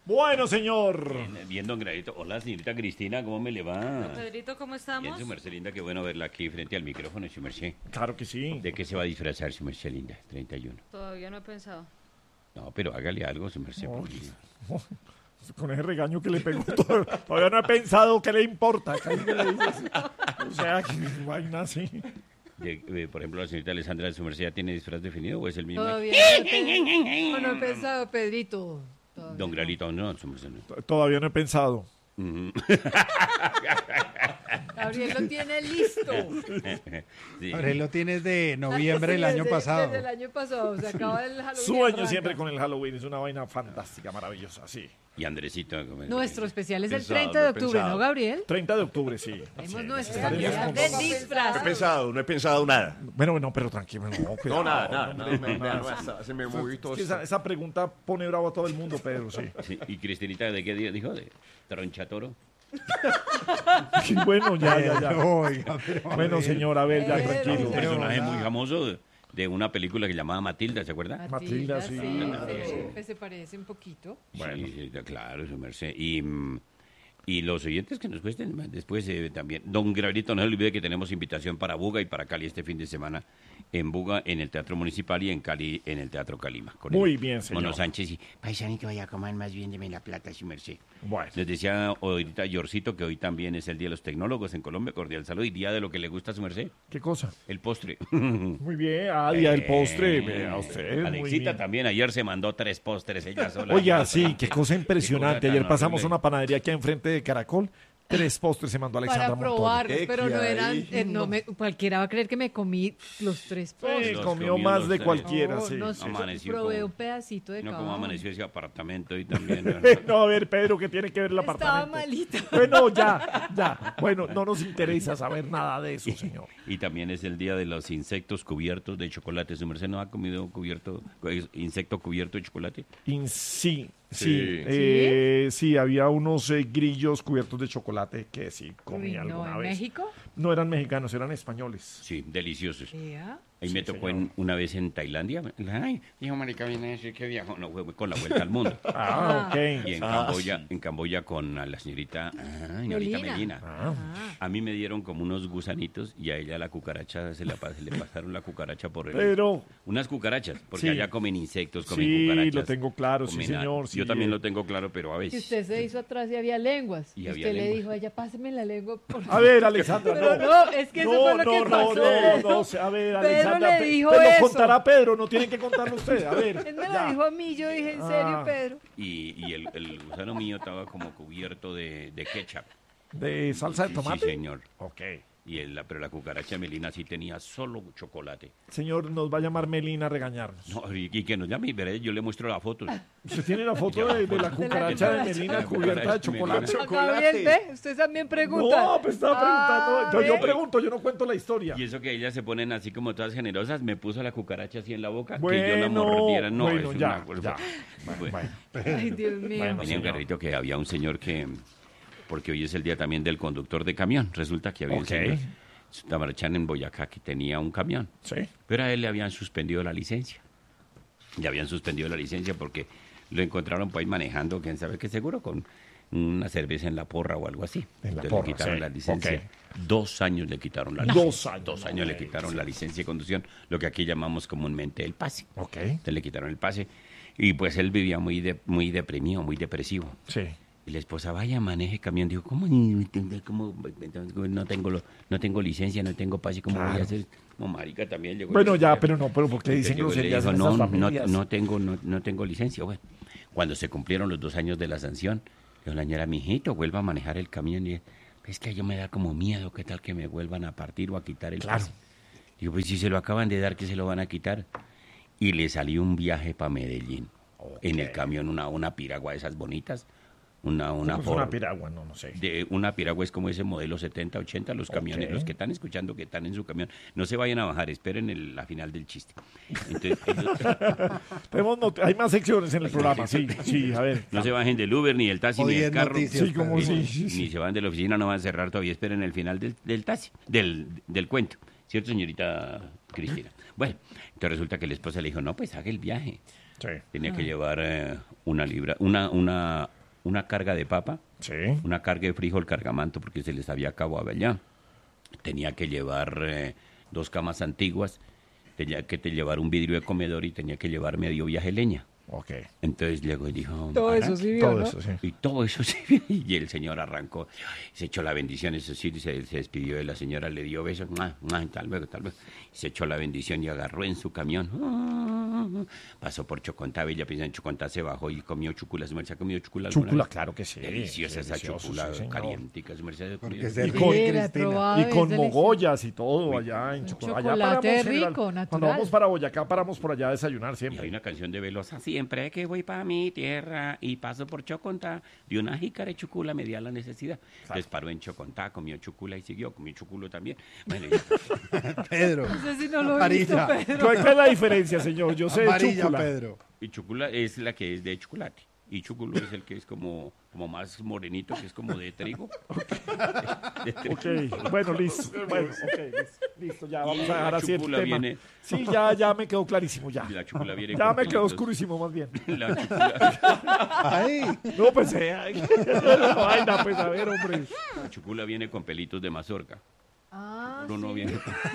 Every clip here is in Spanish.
Bueno, señor. Bien, don Gradito. Hola, señorita Cristina, ¿cómo me le va? Don Pedrito, ¿cómo estamos? Bien, su merced linda, qué bueno verla aquí frente al micrófono, su merced. Claro que sí. ¿De qué se va a disfrazar, su merced linda? 31. Todavía no he pensado. No, pero hágale algo, su merced. No, porque- Con ese regaño que le pegó, todavía no he pensado qué le importa. Casi que le dice así. O sea, que vaina así. Por ejemplo, la señorita Alessandra, ¿su merced ya tiene disfraz definido o es el mismo? Todavía no he pensado, Pedrito. Todavía Don no. Gradito, no, su merced no. Todavía no he pensado. Gabriel lo tiene listo. Sí. Gabriel lo tienes de noviembre del Sí, año pasado. Desde el año pasado, se acaba el Halloween. Sueño arranca. siempre con el Halloween. Es una vaina fantástica, maravillosa, sí. Y Andresito. ¿cómo es? Nuestro especial es el Pensado, 30 de he octubre, pensado. ¿no, Gabriel? 30 de octubre, sí. Tenemos nuestra estaremos día con de todos. disfraz. No he pensado nada. Bueno, pero tranquilo. No, cuidado, Nada. hombre, Se me movió todo. Es que esa pregunta pone bravo a todo el mundo, Pedro, sí. Sí, ¿y Cristinita de qué día dijo? ¿De tronchatoro? Sí, bueno, ya. Oiga, pero Bueno, señor, a ver, ya, Pero, tranquilo. Un personaje hola. muy famoso de una película que llamaba Matilda, ¿se acuerda? Matilda, sí. Se parece un poquito. Bueno. Sí, claro, su merced. Y los oyentes que nos cuesten después también. Don Gabrielito, no se olvide que tenemos invitación para Buga y para Cali este fin de semana. En Buga, en el Teatro Municipal y en Cali, en el Teatro Calima. Con Muy el bien, señor. Mono Sánchez y paisanito, vaya a comer más bien, deme la plata, su merced. Bueno. Les decía ahorita Yorcito que hoy también es el Día de los Tecnólogos en Colombia. Cordial saludo y día de lo que le gusta a su merced, ¿Qué cosa? el postre. Muy bien, día del postre, vea usted, muy Alexita bien. también ayer se mandó 3 postres ella sola. Oiga, sí, qué cosa impresionante. Qué cosa Ayer tan pasamos horrible. una panadería aquí enfrente de Caracol. 3 postres se mandó Alexandra Para Montoya. probarlos, ¿Qué pero no hay? eran. cualquiera va a creer que me comí los 3 postres. Sí, Los comió comió más los de tres. cualquiera, No, sí. no sé, Amaneció probé como- un pedacito de No cada como uno. amaneció ese apartamento y también. No, a ver, Pedro, ¿qué tiene que ver el Estaba apartamento? malita. Bueno, ya. Bueno, no nos interesa saber nada de eso, señor. Y también es el día de los insectos cubiertos de chocolate. ¿Su merced no ha comido insecto cubierto de chocolate? Sí. Sí. Sí, había unos grillos cubiertos de chocolate que sí comí Uy, no, alguna ¿en vez. México? No eran mexicanos, eran españoles. Sí, deliciosos. Vea. Ahí Sí, me tocó señor. una vez en Tailandia. Ay, dijo marica, viene a decir que viajó. No, fue con la vuelta al mundo. Ok. Y en Camboya con a la señorita, señorita Melina. Ah, A mí me dieron como unos gusanitos y a ella la cucaracha, se le pasaron la cucaracha por el... Pero, Unas cucarachas, porque Sí. allá comen insectos, comen sí, cucarachas. lo tengo claro, sí, comen señor. sí. Yo también lo tengo claro, pero a Que veces... usted se hizo atrás y había lenguas. Y Y había usted le lenguas. dijo a ella, páseme la lengua. Por A ver, Alexandra, Pero no. no, es que eso fue lo que pasó. A ver, Pedro Alexandra, le dijo pero eso. contará Pedro, no tienen que contarlo usted, a ver. Él me lo ya. dijo a mí, yo dije, ¿en serio, Ah. Pedro? Y el gusano mío estaba como cubierto de ketchup. ¿De salsa de Sí, tomate? Sí, señor. Ok. Pero la cucaracha Melina sí tenía solo chocolate. Señor, nos va a llamar Melina a regañarnos. No, y que nos llame y veré, yo le muestro la foto. ¿Usted tiene la foto de la cucaracha de Melina La cubierta de cucaracha de chocolate? Melina. Gabriel, ve, usted también pregunta. No, pues estaba preguntando. Ah, Yo ¿ve? pregunto, yo no cuento la historia. Y eso que ellas se ponen así como todas generosas, me puso la cucaracha así en la boca, que yo la mordiera. No, bueno, es ya, una... ya. Bueno, Ay, Dios mío. Bueno, tenía un señor. carrito que había un señor que, porque hoy es el día también del conductor de camión, resulta que había un Ok. señor, Tamarachán en Boyacá, que tenía un camión, Sí. pero a él le habían suspendido la licencia. Le habían suspendido la licencia porque lo encontraron por ahí manejando, quién sabe qué seguro, con una cerveza en la porra o algo así. En la Entonces porra, le quitaron sí. la licencia. Ok. 2 años le quitaron la 2 licencia. años, 2 no, años le sí. quitaron la licencia de conducción, lo que aquí llamamos comúnmente el pase. Ok. Entonces le quitaron el pase y pues él vivía muy deprimido, muy depresivo. Sí. Y la esposa, vaya, maneje camión. Digo, ¿cómo no tengo licencia, no tengo pase? ¿Cómo voy Claro. a hacer? Como marica también llegó. Bueno, el- ya, pero ¿por qué dicen Entonces llegó y le groserías dijo, en no, esas familias? no tengo licencia. Bueno, cuando se cumplieron los 2 años de la sanción, dijo la señora, mijito, vuelva a manejar el camión. Y es que yo me da como miedo, ¿qué tal que me vuelvan a partir o a quitar el Claro. pase? Digo, pues si se lo acaban de dar, ¿qué se lo van a quitar? Y le salió un viaje para Medellín. En el camión, una piragua de esas bonitas. Una Una Ford. piragua, no sé. Una piragua es como ese modelo 70, 80, los camiones, Ok. los que están escuchando que están en su camión, no se vayan a bajar, esperen la final del chiste. Entonces, Hay más secciones en el programa, sí, a ver. no se bajen del Uber, ni del taxi, ni del Jodiendo carro, noticias, Sí, como Pedro. sí. ni se van de la oficina, no van a cerrar todavía, esperen el final del taxi, del cuento. ¿Cierto, señorita Cristina? Bueno, entonces resulta que la esposa le dijo, no, pues haga el viaje. Sí. Tenía que llevar una libra, una carga de papa, Sí. una carga de frijol cargamanto porque se les había acabado allá. Tenía que llevar 2 camas antiguas, tenía que llevar un vidrio de comedor y tenía que llevar medio viaje de leña. Ok. Entonces llegó y dijo, Todo "Ara". eso sí vio, Todo ¿no? eso, sí. Y todo eso sí. Y el señor arrancó, se echó la bendición, eso sí, se despidió de la señora, le dio besos, ¡mua, mua! Tal vez. Y se echó la bendición y agarró en su camión. Pasó por Chocontá, Bella Pisa en Chocontá, se bajó y comió chúcula. ¿Su merced ha comido chúcula alguna Chúcula, vez? claro que sí. Deliciosa esa Delicioso, chúcula, sí, señor. calientica, su merced. Porque Y se con- ríe, Sí, la he Cristina. probado, Y es con delicioso. mogollas y todo allá en Chocolatá. Allá chocolate paramos rico, Cuando natural. vamos para Boyacá, paramos por allá a desayunar Y hay siempre. una canción de Velosa, siempre que voy para mi tierra y paso por Chocontá, de una jícara de chucula me dio la necesidad. Entonces paró en Chocontá, comió chucula y siguió, comió chuculo también. Bueno, Pedro. No sé si no lo he visto, Amarilla. Pedro. ¿Cuál es la diferencia, señor? Yo sé de Amarilla, chúcula. Pedro. y chucula es la que es de chocolate. Y chuculo es el que es como más morenito, que es como de trigo. De trigo. Ok, bueno, listo. Bueno, ok, listo, ya vamos a dejar la así el chúcula tema. viene- Sí, ya me quedó clarísimo, ya. La chucula viene Ya con me quedó pelitos. oscurísimo más bien. La chúcula, Ay, No, pues, ay, la vaina, pues, a ver, hombre. la chúcula viene con pelitos de mazorca. Ah, Chuculo no sí. viene con...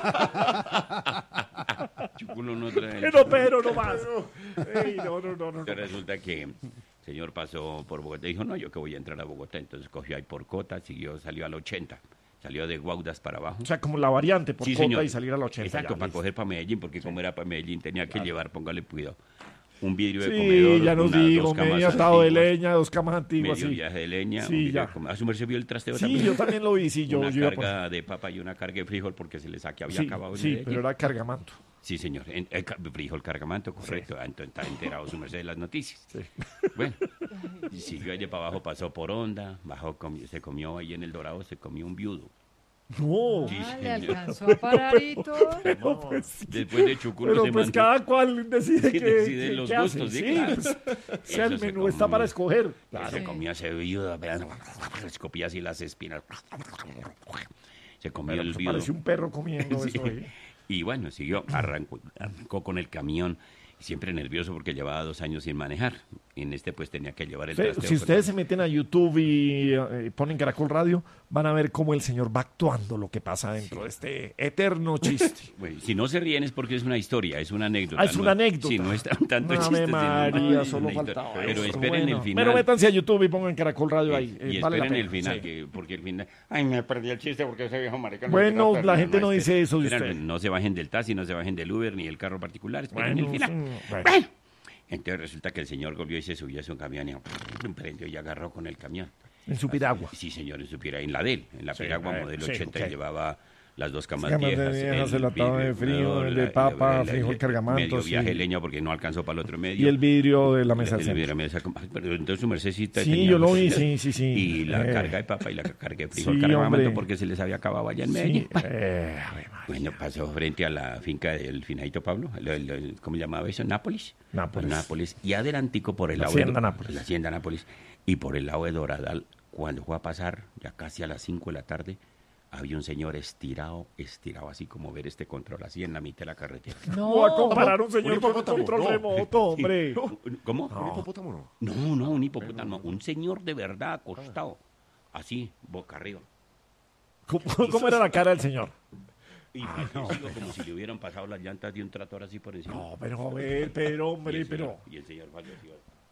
Chuculo no trae... el Pero, no más. Ey, no. Entonces resulta que el señor pasó por Bogotá y dijo, no, yo que voy a entrar a Bogotá. Entonces cogió ahí por Cota, salió al 80. Salió de Guaudas para abajo. O sea, como la variante por Sí, Cota señor. y salir a la 80. Exacto, ya, para listo. coger para Medellín, porque como era para Medellín tenía que llevar, póngale cuidado, un vidrio de Sí, comedor, ya nos unas digo, 2 camas medio atado de antiguas, leña, 2 camas antiguas, medio sí. viaje de leña, Sí, un vidrio ya. de comedor. ¿A su merced vio el trasteo Sí, también? yo también lo vi, sí, yo una iba por... carga de papa y una carga de frijol porque se les había Sí, acabado en sí, Medellín. pero era cargamanto. Sí, señor. Frijol cargamanto, correcto. Entonces está enterado su merced de las noticias. Sí. Bueno, y siguió ahí de para abajo, pasó por Honda, se comió ahí en El Dorado, se comió un viudo. No, Sí, Ah, le señor. alcanzó a parar y todo. pero pues, sí. Después de Chuculo Pero se pues mandó... cada cual decide Sí, que decide los qué gustos, hace. sí, Sí, claro. pues, o sea, el Eso se menú está comió. para escoger. Se comía ese viudo, escopía así las espinas. Se comió Pero, el pues, viudo. parece un perro comiendo Sí. eso ahí. Y bueno, arrancó con el camión, siempre nervioso porque llevaba 2 años sin manejar. Y en este pues tenía que llevar el trasteo. Si pues, ustedes se meten a YouTube y ponen Caracol Radio, van a ver cómo el señor va actuando lo que pasa dentro de este eterno chiste. Bueno, si no se ríen es porque es una historia, es una anécdota. Ah, es una anécdota. Sí, no es tanto Ave chiste, sino María, más solo una faltaba historia. Pero eso. esperen Bueno, el final. Pero métanse a YouTube y pongan Caracol Radio ahí. Y vale la esperen pena. el final, Sí. porque el final... Ay, me perdí el chiste porque ese viejo marica... no Bueno, se la gente no dice eso de Esperen, usted. no se bajen del taxi, no se bajen del Uber ni del carro particular, esperen Bueno, el final. sí, bueno. Bueno, entonces resulta que el señor volvió y se subió a su camión y prendió y agarró con el camión. En su piragua. Sí, señor, en su piragua, en la de él, en la Sí, piragua modelo sí, 80 ok. y llevaba las 2 camas Camas de viejas, viejas, el atado de frío, comedor, el de papa, frijol cargamanto, medio sí. viaje de leña porque no alcanzó para el otro medio. Y el vidrio de la mesa El al centro. vidrio de la mesa, pero entonces su mercedcita Sí, tenía yo lo los- vi, sí. Y la Eh, carga de papa y la carga de frijol sí, cargamanto hombre. porque se les había acabado allá en Medellín. Sí, Ave María. Bueno, pasó frente a la finca del finadito Pablo, ¿cómo se llamaba eso? Nápoles. Nápoles. Nápoles. Y adelantico por el La lado hacienda de Nápoles. La hacienda Nápoles. Y por el lado de Doradal, cuando fue a pasar, ya casi a las 5 de la tarde, había un señor estirado así como ver este control, así en la mitad de la carretera. Voy a No, comparar un señor con un hipopótamo, control no. remoto, hombre. ¿Cómo? ¿Un hipopótamo no? No, un hipopótamo, un señor de verdad acostado, así, boca arriba. ¿Cómo era la cara del señor? Y fallecido, como si le hubieran pasado las llantas de un tractor así por encima. No, pero a ver, pero Y hombre, el pero... señor- Y el señor falleció.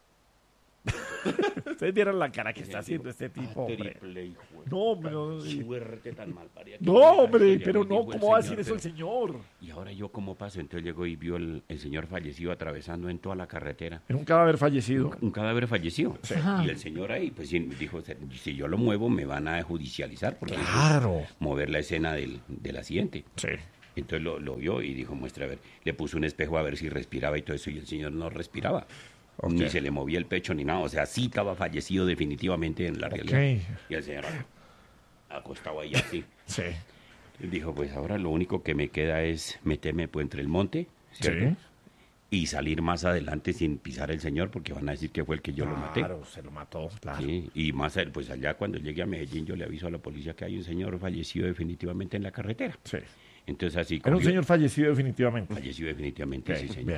Ustedes vieron la cara que está haciendo este tipo, hombre. Triple, hijo de No, hombre, no, suerte tan mal parida. no, hombre, pero no, ¿cómo va a decir eso el señor? Y ahora yo cómo paso, entonces llegó y vio el señor fallecido atravesando en toda la carretera. En un cadáver fallecido. Un cadáver fallecido. Ajá. Y el señor ahí, pues sí, dijo, si yo lo muevo me van a judicializar porque eso es Claro. mover la escena del accidente. Sí. Entonces lo vio y dijo, muestra a ver. Le puso un espejo a ver si respiraba y todo eso y el señor no respiraba. Ok. Ni se le movía el pecho ni nada. O sea, sí estaba fallecido definitivamente en la realidad. Y el señor acostado ahí así. Sí. Dijo, pues ahora lo único que me queda es meterme pues, entre el monte, ¿cierto? Sí. Y salir más adelante sin pisar el señor porque van a decir que fue el que yo lo maté. Claro, se lo mató, claro. Sí, y más pues allá cuando llegue a Medellín yo le aviso a la policía que hay un señor fallecido definitivamente en la carretera. Sí. Entonces así Era un cogió- señor fallecido definitivamente. Falleció definitivamente, Ok, sí, señor. bien.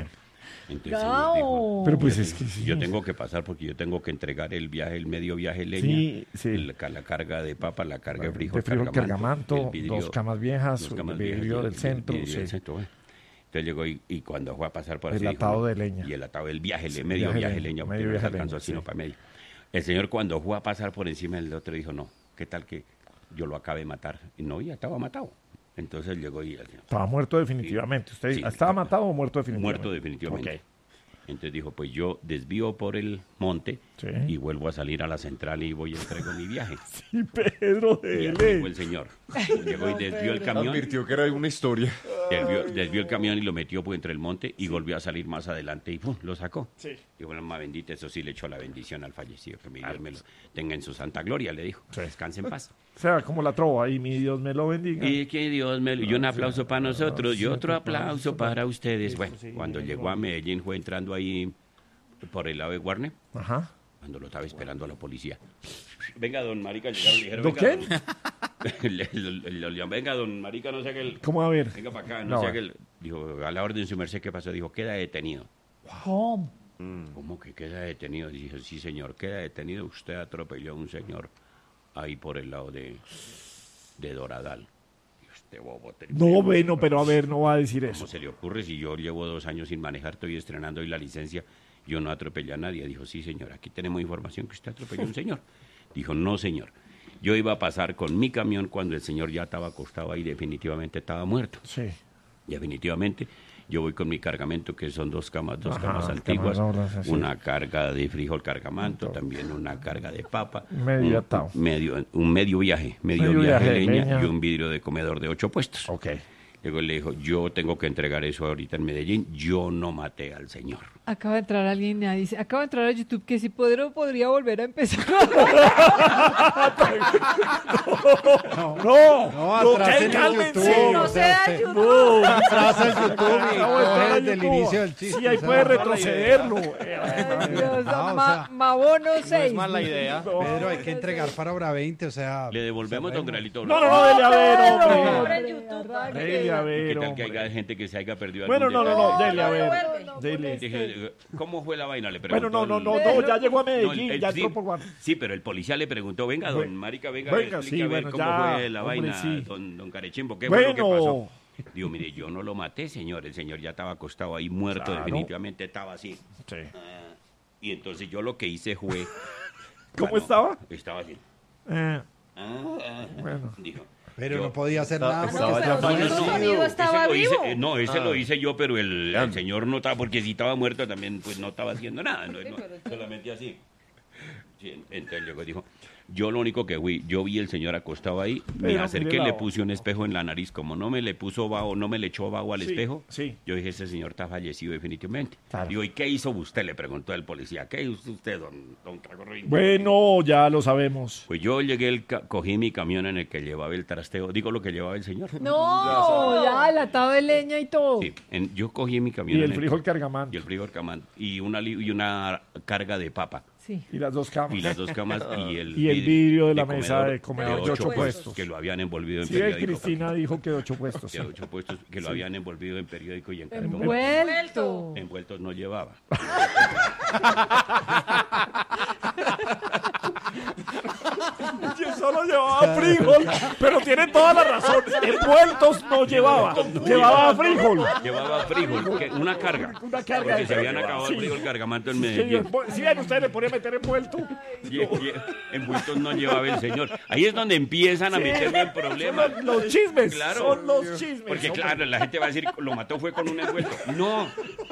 Entonces el señor dijo, Pero pues es que sí. yo tengo que pasar porque yo tengo que entregar el medio viaje de leña, Sí, sí. la carga de papa, la carga de frijol, De frijol, cargamanto, el vidrio, dos camas viejas, dos camas el vidrio viejas, del centro, vidrio del sí. centro, bueno. Entonces llegó y cuando fue a pasar por El así, atado de leña. Y el atado del viaje, Sí, medio viaje viaje de de leña, leña, porque medio no viaje se de alcanzó leña, sino sí. para medio. El señor cuando fue a pasar por encima del otro dijo, no, ¿qué tal que yo lo acabé de matar? Y no, ya estaba matado. Entonces llegó y el señor, Estaba muerto definitivamente. ¿Usted Sí. estaba matado o muerto definitivamente? muerto definitivamente. Ok. Entonces dijo, pues yo desvío por el monte Sí. y vuelvo a salir a la central y voy y entrego mi viaje. Sí, Pedro, Y así dele. fue el señor. Llegó y desvió el camión, Advirtió que era una historia. desvió el camión y lo metió pues, entre el monte y volvió a salir más adelante y ¡pum! Lo sacó. Sí. Y bueno, más bendita, eso sí le echó la bendición al fallecido, que mi Dios me lo tenga en su santa gloria, le dijo. Sí. Descanse en paz. O sea, como la trova y mi Dios me lo bendiga. Y que Dios me... Y un aplauso para nosotros y otro aplauso para ustedes. Bueno, cuando llegó a Medellín fue entrando ahí por el lado de Guarne, Ajá. cuando lo estaba esperando a la policía. Venga, don Marica, llegaron, dijeron, ¿Don venga, quién? venga, don Marica, no sé qué... ¿Cómo a ver? Venga para acá, No, no sé qué... Dijo, a la orden de su merced, ¿qué pasó? Dijo, queda detenido. ¿Cómo? ¿Cómo que queda detenido? Dije, sí, señor, queda detenido. Usted atropelló a un señor ahí por el lado de Doradal. Y usted, bobo, No, bueno, pero a ver, no va a decir ¿cómo eso. se le ocurre si yo llevo 2 años sin manejar, estoy estrenando hoy la licencia, yo no atropellé a nadie? Dijo, sí, señor, aquí tenemos información que usted atropelló a un señor. Dijo, no, señor. Yo iba a pasar con mi camión cuando el señor ya estaba acostado ahí, definitivamente estaba muerto. Sí. Definitivamente, yo voy con mi cargamento, que son 2 camas, Ajá, camas antiguas, camas gordas, así. una carga de frijol cargamanto, también una carga de papa, Medio atado. un medio viaje, medio viaje de leña y un vidrio de comedor de 8 puestos. Ok. Luego le dijo, yo tengo que entregar eso ahorita en Medellín, yo no maté al señor. Acaba de entrar alguien y dice, acaba de entrar a YouTube que si podría volver a empezar. No, No, atrás ¿qué? en el Cálmense. YouTube. No o sea, sea usted- YouTube. Atrás al YouTube y Acabo de entrar coge a desde el YouTube. inicio del chiste. Sí, ahí o sea, puede mala retrocederlo. Ay, Dios, Ah, o ma- sea, Mabono 6. idea. Pedro, hay que entregar para hora 20, o sea... Le devolvemos, don Gralito. No, dele a ver, Hombre, hombre. en YouTube, ¿vale? Dele a ¿Qué ver, tal que hombre. haya gente que se haya perdido Bueno, algún no, detalle? dele a ver. devuelve. Dele. Dije, ¿cómo fue la vaina? Le Bueno, preguntó no, ya llegó a No, Medellín, ya sí, entró por Guarne. sí, pero el policía le preguntó, venga, don Marica, venga, Venga, explique sí, a ver bueno, cómo ya, fue la hombre, vaina, sí. don Carechimbo, ¿qué fue lo que Bueno. pasó? Digo, mire, yo no lo maté, señor, el señor ya estaba acostado ahí muerto, Claro. definitivamente estaba así. Sí. Y entonces yo lo que hice fue... ¿Cómo bueno, estaba? Estaba así. Bueno. Dijo. Pero yo- no podía hacer nada estaba porque ya estaba No, no, fallecido. sonido estaba ese lo hice, vivo. no, ese lo hice yo, pero el señor no estaba, porque si estaba muerto también, pues no estaba haciendo nada, solamente así. Sí, entonces luego dijo, yo lo único que fui, yo vi el señor acostado ahí, me Vea, acerqué, mire la le voz. puse un espejo en la nariz, como no me le puso vaho, no me le echó vaho al Sí, espejo, sí. yo dije, ese señor está fallecido definitivamente. Claro. Digo, ¿y qué hizo usted? Le preguntó el policía, ¿qué hizo usted, don Tragorrín? Bueno, ya lo sabemos. Pues yo llegué, cogí mi camión en el que llevaba el trasteo, digo lo que llevaba el señor. No, ya, el atado de leña y todo. Sí, yo cogí mi camión. Y en el frijol cargamanto. Y el frijol cargamanto. Y una carga de papa. Sí. Y las 2 camas. Y las 2 camas y el, Y el vidrio de la mesa comedor de comedor de 8 ocho puestos. que lo habían envolvido en Sí, periódico. Cristina dijo que de 8 puestos. De 8 puestos que lo habían envolvido en periódico y en cartón. Envuelto. Envueltos no llevaba. Yo solo llevaba frijol, pero tiene toda la razón. Envueltos no llevaba. Llevaba frijol. Llevaba frijol, una carga. Una carga. Porque se habían acabado Sí. el frijol cargamanto en Sí, Medellín. si ven, ustedes le ponen meter envuelto. Y envueltos no llevaba el señor. Ahí es donde empiezan a meterme en problemas. Son los chismes. Claro. Son los chismes. Porque hombre. claro, la gente va a decir, lo mató fue con un envuelto. No.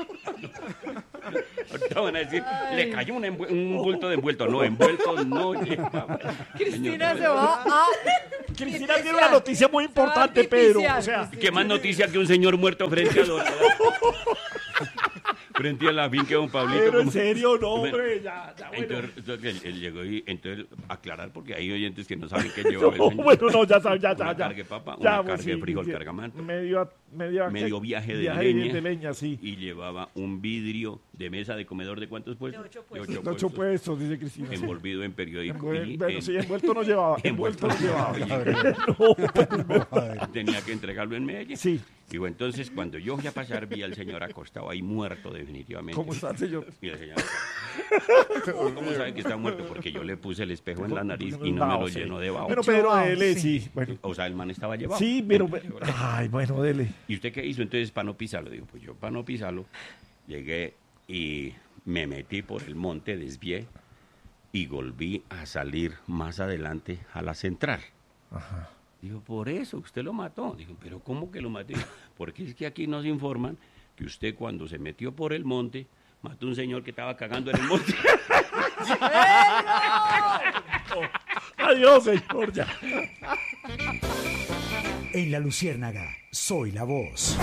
Ahorita van a decir, le cayó un bulto de envuelto. No, envuelto no llevaba. Cristina se va a... Cristina tiene una noticia muy importante, Pedro. O sea, ¿Qué más noticia que un señor muerto frente a Doradal? Frente a la finca de don Pablito. pero en como- serio, no, Bueno, hombre. Ya, bueno. Entonces él llegó y entonces aclarar porque hay oyentes que no saben qué llevaba el No, señor. bueno, no, ya sabes, ya. Una carga de papa, Ya, una pues, carga de sí, frijol sí. cargamanto. Medio Medio viaje de viaje leña. de leña, sí. Y llevaba un vidrio de mesa de comedor de cuántos puestos? De 8 De puestos. 8 puestos. puestos, dice Cristina. sí. Envolvido en periódico. y Bueno, sí, envuelto no llevaba. Envuelto no llevaba. tenía que entregarlo en Medellín. Sí. Digo, entonces, cuando yo fui a pasar, vi al señor acostado ahí muerto definitivamente. ¿Cómo está, señor? Y el señor, ¿cómo sabe que está muerto? Porque yo le puse el espejo en la nariz y no me lo Vaho, sí. llenó de vaho. Bueno, pero dele, sí. Bueno. O sea, el man estaba llevado. Sí, pero... Entonces, Ay, bueno, dele. ¿y usted qué hizo entonces para no pisarlo? Digo, pues yo para no pisarlo, llegué y me metí por el monte, desvié y volví a salir más adelante a la central. Ajá. Digo, por eso, usted lo mató. Digo, pero ¿cómo que lo maté? Porque es que aquí nos informan que usted cuando se metió por el monte, mató a un señor que estaba cagando en el monte. Adiós, señor, ya. En La Luciérnaga, soy la voz.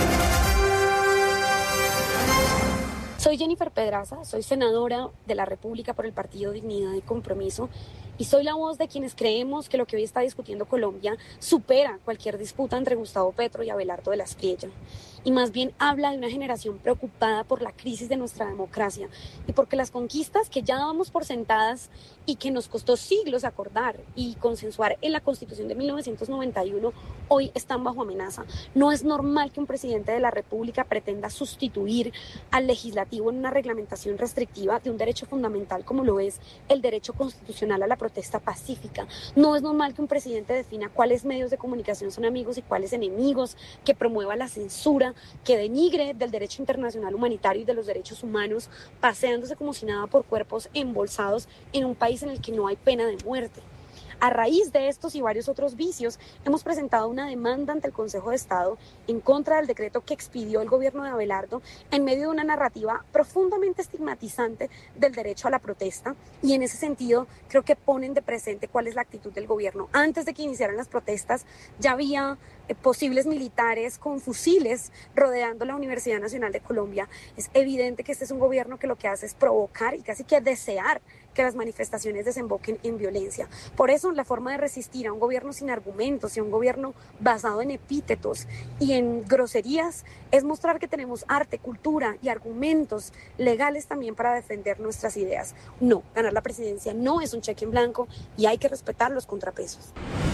Soy Jennifer Pedraza, soy senadora de la República por el Partido Dignidad y Compromiso y soy la voz de quienes creemos que lo que hoy está discutiendo Colombia supera cualquier disputa entre Gustavo Petro y Abelardo de la Espriella y más bien habla de una generación preocupada por la crisis de nuestra democracia y porque las conquistas que ya dábamos por sentadas y que nos costó siglos acordar y consensuar en la Constitución de 1991 hoy están bajo amenaza. No es normal que un presidente de la República pretenda sustituir al legislativo en una reglamentación restrictiva de un derecho fundamental como lo es el derecho constitucional a la protesta pacífica. No es normal que un presidente defina cuáles medios de comunicación son amigos y cuáles enemigos, que promueva la censura, que denigre del derecho internacional humanitario y de los derechos humanos, paseándose como si nada por cuerpos embolsados en un país en el que no hay pena de muerte. A raíz de estos y varios otros vicios, hemos presentado una demanda ante el Consejo de Estado en contra del decreto que expidió el gobierno de Abelardo en medio de una narrativa profundamente estigmatizante del derecho a la protesta y en ese sentido creo que ponen de presente cuál es la actitud del gobierno. Antes de que iniciaran las protestas ya había posibles militares con fusiles rodeando la Universidad Nacional de Colombia. Es evidente que este es un gobierno que lo que hace es provocar y casi que desear que las manifestaciones desemboquen en violencia. Por eso la forma de resistir a un gobierno sin argumentos y a un gobierno basado en epítetos y en groserías es mostrar que tenemos arte, cultura y argumentos legales también para defender nuestras ideas. No, ganar la presidencia no es un cheque en blanco y hay que respetar los contrapesos.